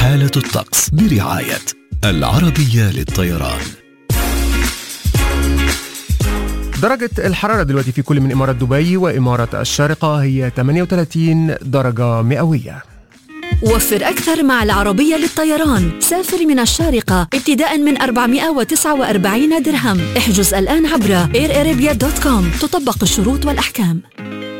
حالة الطقس برعاية العربية للطيران. درجة الحرارة دلوقتي في كل من إمارة دبي وإمارة الشارقة هي 38 درجة مئوية. وفر أكثر مع العربية للطيران. سافر من الشارقة ابتداء من 449 درهم. احجز الآن عبر airarabia.com. تطبق الشروط والأحكام.